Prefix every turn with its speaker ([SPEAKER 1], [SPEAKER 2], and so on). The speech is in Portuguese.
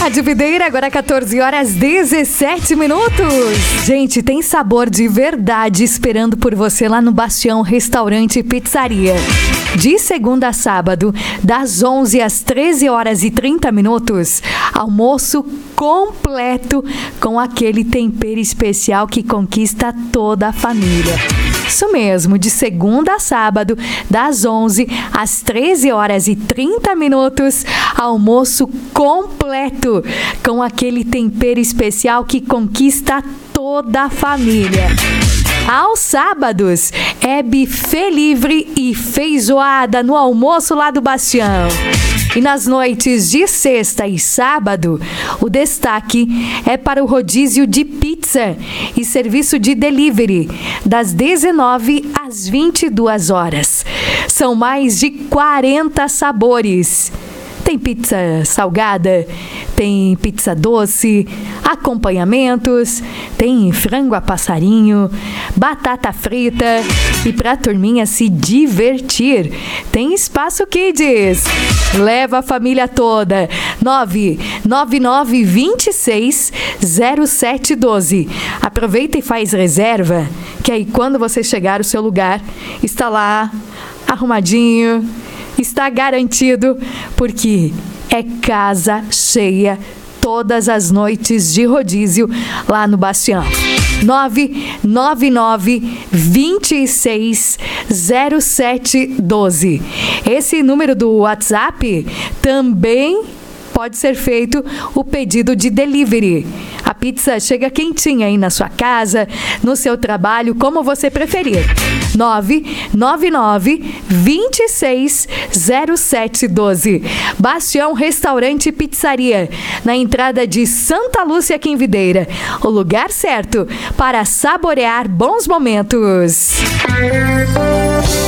[SPEAKER 1] Rádio Videira, agora 14 horas 17 minutos. Gente, tem sabor de verdade esperando por você lá no Bastião Restaurante e Pizzaria. De segunda a sábado, das 11 às 13 horas e 30 minutos, almoço completo com aquele tempero especial que conquista toda a família. Isso mesmo, de segunda a sábado, das 11 às 13 horas e 30 minutos, almoço completo com aquele tempero especial que conquista toda a família. Aos sábados, é buffet livre e feijoada no almoço lá do Bastião. E nas noites de sexta e sábado, o destaque é para o rodízio de pizza e serviço de delivery, das 19 às 22 horas. São mais de 40 sabores. Tem pizza salgada, tem pizza doce, acompanhamentos, tem frango a passarinho, batata frita e para a turminha se divertir, tem Espaço Kids. Leva a família toda. 999260712. Aproveita e faz reserva, que aí quando você chegar o seu lugar está lá arrumadinho, está garantido, porque é casa cheia todas as noites de rodízio lá no Bastião. 999260712. Esse número do WhatsApp também pode ser feito o pedido de delivery. A pizza chega quentinha aí na sua casa, no seu trabalho, como você preferir. 999260712. Bastião Restaurante e Pizzaria, na entrada de Santa Lúcia, aqui em Videira. O lugar certo para saborear bons momentos.